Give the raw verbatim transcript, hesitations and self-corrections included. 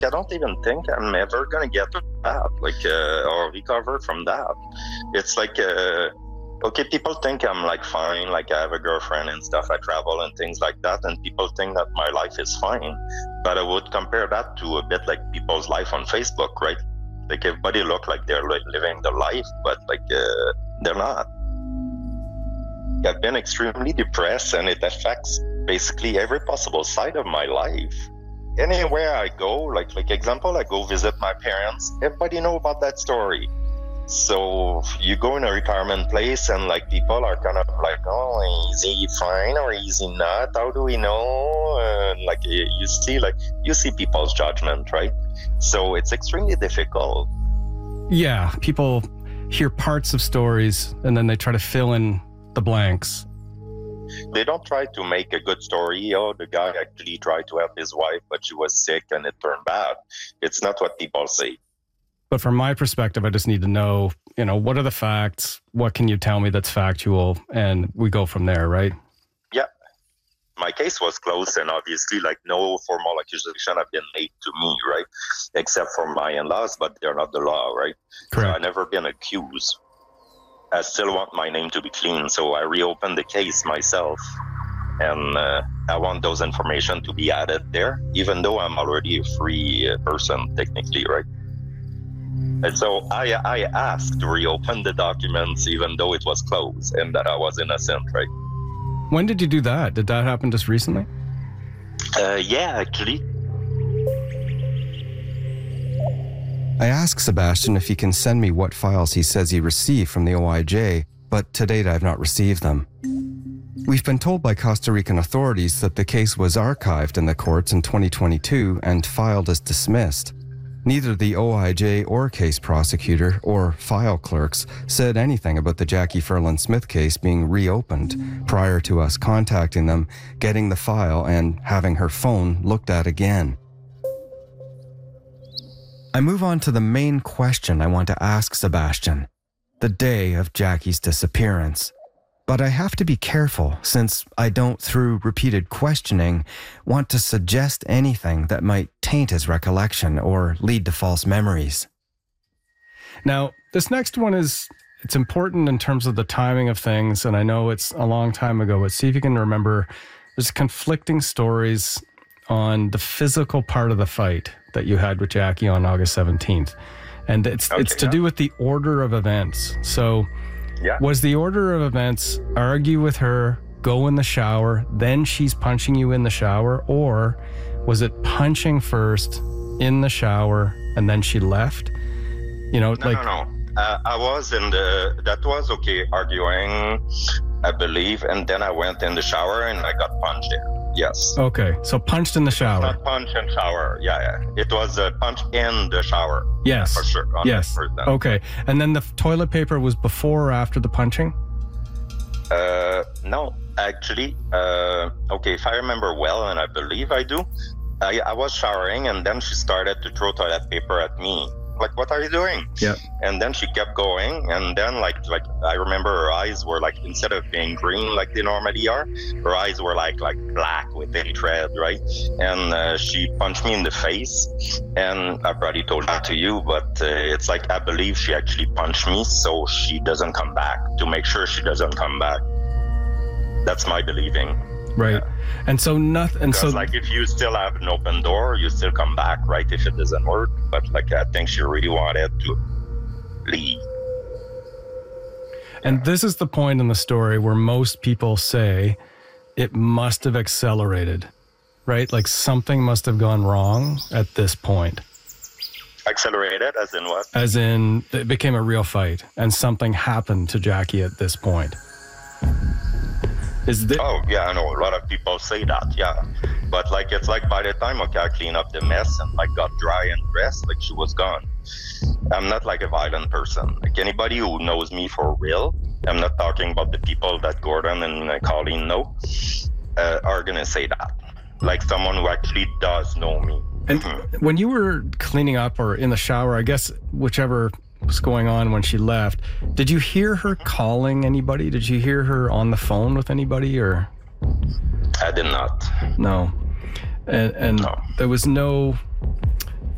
I don't even think I'm ever gonna get to that, like, uh, or recover from that. It's like, uh, okay, people think I'm like fine, like I have a girlfriend and stuff, I travel and things like that, and people think that my life is fine. But I would compare that to a bit like people's life on Facebook, right? Like everybody look like they're li- living their life, but like uh, they're not. I've been extremely depressed, and it affects basically every possible side of my life. Anywhere I go, like like example, I go visit my parents, everybody know about that story. So you go in a retirement place and like people are kind of like, oh, is he fine or is he not? How do we know? And like you you see, like you see people's judgment, right? So it's extremely difficult. Yeah, people hear parts of stories and then they try to fill in the blanks. They don't try to make a good story. Oh, the guy actually tried to help his wife, but she was sick and it turned bad. It's not what people say. But from my perspective, I just need to know, you know, what are the facts? What can you tell me that's factual? And we go from there, right? Yeah. My case was closed, and obviously, like, no formal accusation have been made to me, right? Except for my in-laws, but they're not the law, right? Correct. So I've never been accused. I still want my name to be clean, so I reopened the case myself. And uh, I want those information to be added there, even though I'm already a free uh, person, technically, right? And so I I asked to reopen the documents even though it was closed and that I was innocent, right? When did you do that? Did that happen just recently? Uh, yeah, actually. I asked Sebastian if he can send me what files he says he received from the O I J, but to date I've not received them. We've been told by Costa Rican authorities that the case was archived in the courts in twenty twenty-two and filed as dismissed. Neither the O I J or case prosecutor or file clerks said anything about the Jackie Ferland Smith case being reopened prior to us contacting them, getting the file, and having her phone looked at again. I move on to the main question I want to ask Sebastian, the day of Jackie's disappearance. But I have to be careful since I don't, through repeated questioning, want to suggest anything that might taint his recollection or lead to false memories. Now, this next one is, it's important in terms of the timing of things, and I know it's a long time ago, but see if you can remember, there's conflicting stories on the physical part of the fight that you had with Jackie on August seventeenth. And it's Okay, it's to yeah. do with the order of events. So Yeah. was the order of events argue with her, go in the shower, then she's punching you in the shower? Or was it punching first in the shower and then she left? You know, No, like, no, no. Uh, I was in the, that was okay, arguing, I believe, and then I went in the shower and I got punched there. Yes. okay, so punched in the shower. Not punch and shower. Yeah, yeah. It was a punch in the shower. Yes. For sure. one Yes. hundred percent. Okay. And then the f- toilet paper was before or after the punching? Uh, no, actually, uh, okay, if I remember well, and I believe I do, I, I was showering and then she started to throw toilet paper at me. Like, what are you doing? Yeah. And then she kept going, and then like like I remember her eyes were like, instead of being green like they normally are, her eyes were like like black with hatred, right? And uh, she punched me in the face, and I probably told that to you, but uh, it's like I believe she actually punched me so she doesn't come back, to make sure she doesn't come back. That's my believing. Right. Yeah. And so nothing. And Because so like if you still have an open door, you still come back, right? If it doesn't work. But like I think she really wanted to leave. And this is the point in the story where most people say it must have accelerated, right? Like something must have gone wrong at this point. Accelerated, as in what? As in, it became a real fight and something happened to Jackie at this point. Is this... Oh, yeah, I know. A lot of people say that, yeah. But like, it's like by the time, okay, I clean up the mess and like got dry and dressed, like she was gone. I'm not like a violent person. Like anybody who knows me for real, I'm not talking about the people that Gordon and uh, Colleen know, uh, are gonna say that. Like someone who actually does know me. And Mhm. when you were cleaning up or in the shower, I guess whichever was going on when she left, did you hear her calling anybody? Did you hear her on the phone with anybody or? I did not. No. And, and No. there was no